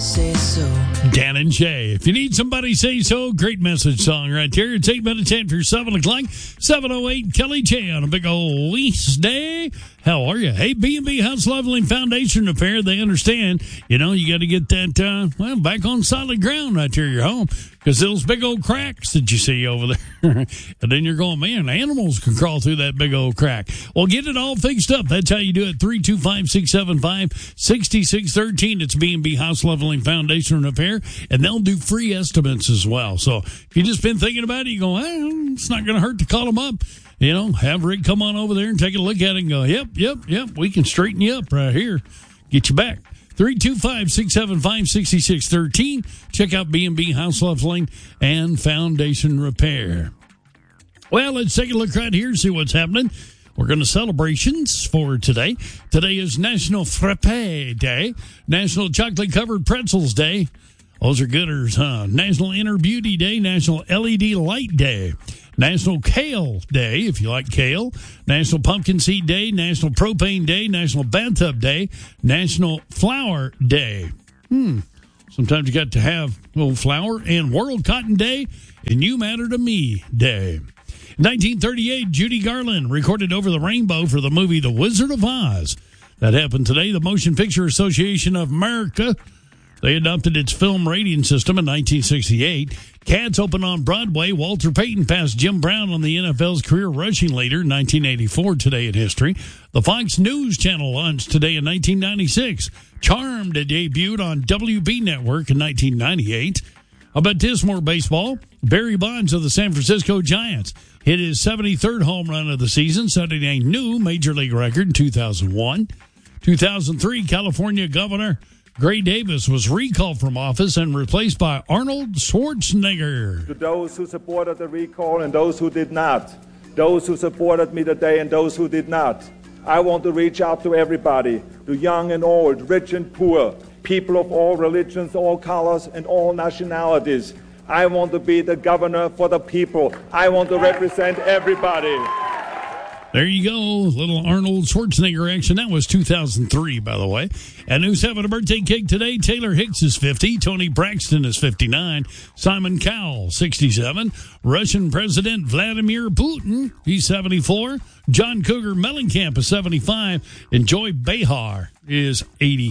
say so. Dan and Shay. If you need somebody, say so. Great message song right there. It's 8 minutes after 7 o'clock. 7:08, Kelly J on a big old Wednesday. How are you? Hey, B&B House Leveling Foundation Repair, they understand, you got to get that, back on solid ground right there, your home. Because those big old cracks that you see over there. And then you're going, man, animals can crawl through that big old crack. Well, get it all fixed up. That's how you do it. 325-675-6613. It's B&B House Leveling Foundation Repair. And they'll do free estimates as well. So if you've just been thinking about it, you go, it's not going to hurt to call them up. Have Rick come on over there and take a look at it and go, yep, we can straighten you up right here. Get you back. 325-675-6613. Check out B&B House Leveling and Foundation Repair. Well, let's take a look right here and see what's happening. We're going to celebrations for today. Today is National Frappe Day, National Chocolate Covered Pretzels Day. Those are gooders, huh? National Inner Beauty Day, National LED Light Day, National Kale Day, if you like kale, National Pumpkin Seed Day, National Propane Day, National Bathtub Day, National Flower Day. Sometimes you got to have a little flour. And World Cotton Day and You Matter to Me Day. In 1938, Judy Garland recorded Over the Rainbow for the movie The Wizard of Oz. That happened today. The Motion Picture Association of America, they adopted its film rating system in 1968. Cats opened on Broadway. Walter Payton passed Jim Brown on the NFL's career rushing leader in 1984, today in history. The Fox News Channel launched today in 1996. Charmed debuted on WB Network in 1998. How about this, more baseball? Barry Bonds of the San Francisco Giants hit his 73rd home run of the season, setting a new Major League record in 2001. 2003, California Governor Gray Davis was recalled from office and replaced by Arnold Schwarzenegger. To those who supported the recall and those who did not, those who supported me today and those who did not, I want to reach out to everybody, to young and old, rich and poor, people of all religions, all colors, and all nationalities. I want to be the governor for the people. I want to represent everybody. There you go, little Arnold Schwarzenegger action. That was 2003, by the way. And who's having a birthday cake today? Taylor Hicks is 50. Tony Braxton is 59. Simon Cowell, 67. Russian President Vladimir Putin, he's 74. John Cougar Mellencamp is 75. And Joy Behar is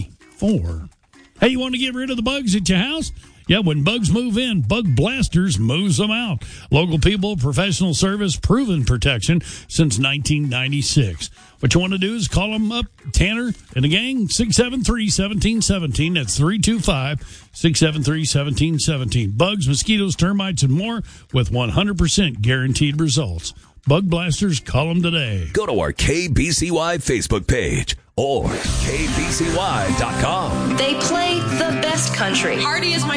84. Hey, you want to get rid of the bugs at your house? Yeah, when bugs move in, Bug Blasters moves them out. Local people, professional service, proven protection since 1996. What you want to do is call them up, Tanner and the gang, 673-1717. That's 325-673-1717. Bugs, mosquitoes, termites, and more with 100% guaranteed results. Bug Blasters, call them today. Go to our KBCY Facebook page or KBCY.com. They play the best country. Hardy is my